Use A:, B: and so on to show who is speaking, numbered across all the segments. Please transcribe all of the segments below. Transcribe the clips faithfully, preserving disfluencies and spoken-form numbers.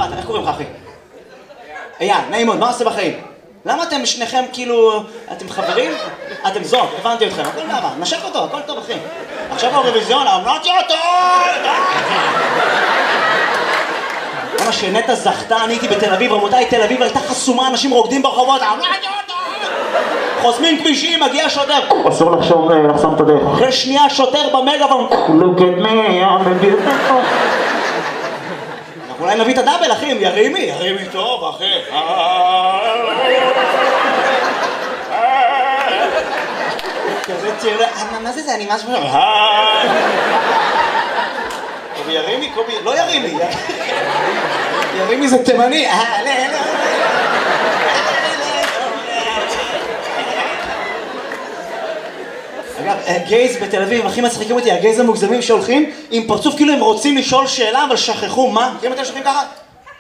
A: איך קוראים לך אחי? אייל, נעים מאוד, מה עושה בחיים? למה אתם שניכם כאילו, אתם חברים? אתם זוג, הבנתי אתכם, הכל בעבר, נשק אותו, הכל טוב אחי. עכשיו האירוויזיון, אמרתי אותו! למה שנטע זכתה, אני הייתי בתל אביב, רבותיי, תל אביב הייתה חסומה, אנשים רוקדים ברחובות, אמרתי אותו! חוסמים כבישים, מגיע שוטר, אסור לחשוב לחסום את הדרך. אחרי שנייה שוטר במגאפון, look at me, I'm a beautiful. אנחנו אולי נביא את הדאבל אחי, ירימי, ירימי טוב אחי. כזה תראה, מה זה זה, אני משהו... קובי ירימי, קובי, לא ירימי. ירימי זה תימני. אגב, גייז בתל אביב, הכי מצחיקים אותי, הגייז המוגזמים שהולכים עם פרצוף כאילו הם רוצים לשאול שאלה, אבל שכחו מה? אם אתם שכחים ככה?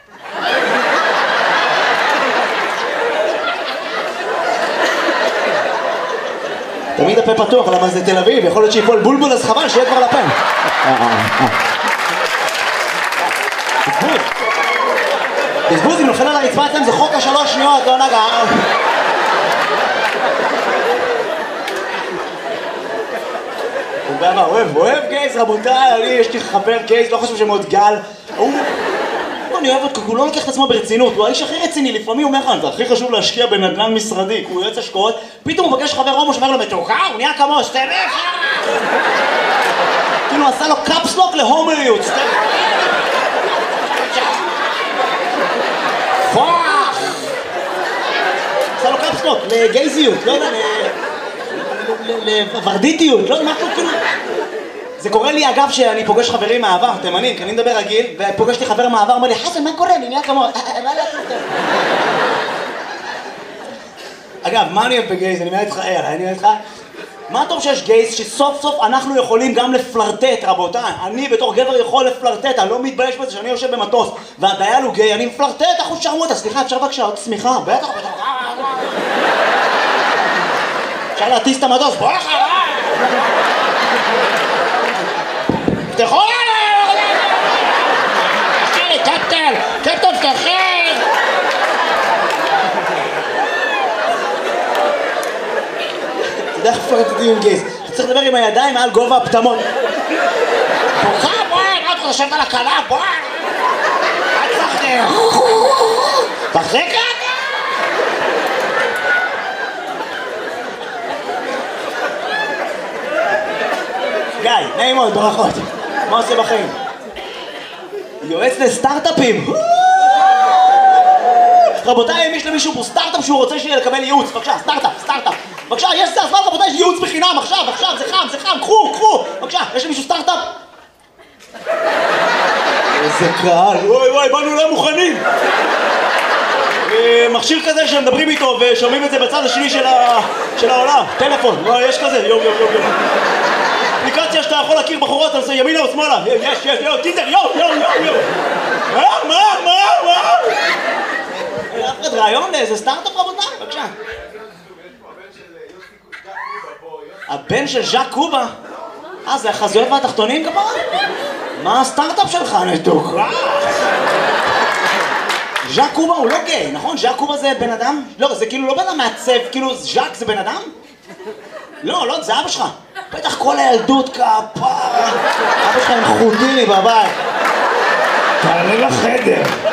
A: תמיד הפה פתוח, למה זה תל אביב, יכול להיות שיפול בולבול אז חבל שיהיה כבר לפה. תסבוז. תסבוז, אם נופל על הרצפה אתם זה חוק השלוש שניות, לא נגע. הוא אוהב, אוהב גייז רבותיי, אני יש לי חבר גייז, לא חושב שמאוד גל. אני אוהב אותו, הוא לא לוקח את עצמו ברצינות, הוא האיש הכי רציני, לפעמים הוא אומר לך, זה הכי חשוב להשקיע בנדל"ן משרדי, הוא יועץ השקעות, פתאום הוא פגש חבר הומו שאומר לו מתוקה, הוא נהיה כמו סטמף! כאילו הוא עשה לו קאפסלוק להומריות, סטמף! פוח! עשה לו קאפסלוק לגייזיות, לא יודע, לוורדיטיות, לא יודע, משהו כאילו... זה קורה לי אגב שאני פוגש חברים מהעבר, תימנים, כי אני מדבר רגיל, ופוגש לי חבר מהעבר, אומר לי, חסן, מה קורה? אני נהיה כמו... מה לעשות? אגב, מה אני אוהב בגייז? אני אומר איתך, אני אומר איתך, מה טוב שיש גייז שסוף סוף אנחנו יכולים גם לפלרטט, רבותיי. אני בתור גבר יכול לפלרטט, אני לא מתבייש בזה שאני יושב במטוס, והדייל הוא גיי, אני מפלרטט, אחוז שרמוטה, סליחה, אפשר בבקשה עוד צמיחה, בטח, בטח, אפשר להטיס את המטוס, בוא לך, תפתחו! תשאירי, קפטן! קפטן, תפתחי! אתה יודע איך פלרטטים עם גייז? אתה צריך לדבר עם הידיים מעל גובה הפטמון. בוכה, בואי! מה אתה חושבת על הקלה? בואי! אל תפחדי! תחזיק את? גיא, נעים מאוד, ברכות. מה עושה בחיים? יועץ לסטארט-אפים. רבותיי, אם יש למישהו פה סטארט-אפ שהוא רוצה לקבל ייעוץ, בבקשה, סטארט-אפ, סטארט-אפ. בבקשה, יש סטארט-אפ, רבותיי, יש ייעוץ בחינם, עכשיו, עכשיו, זה חם, זה חם, קחו, קחו. בבקשה, יש למישהו סטארט-אפ? איזה קהל, וואי וואי, באנו לא מוכנים. מכשיר כזה שמדברים איתו ושומעים את זה בצד השני של העולם. טלפון, יש כזה, יום, יום, יום, יום. אפליקציה שאתה יכול להכיר בחורות, אתה עושה ימינה או שמאלה. יש, יש, יו, טינדר, יו, יו, יו, יו. מה, מה, מה, מה? אף אחד רעיון לאיזה סטארט-אפ רבותיי, בבקשה. הבן של ז'אק קובה? אה, זה החזויות והתחתונים כפרה? מה הסטארט-אפ שלך? נתוכה? ז'אק קובה הוא לא גיי, נכון? ז'אק קובה זה בן אדם? לא, זה כאילו לא בן אדם מעצב, כאילו ז'אק זה בן אדם? לא, לא, זה אבא שלך. בטח כל הילדות כפרה. אבא שלך עם חוטיני בבית. תעלה לחדר.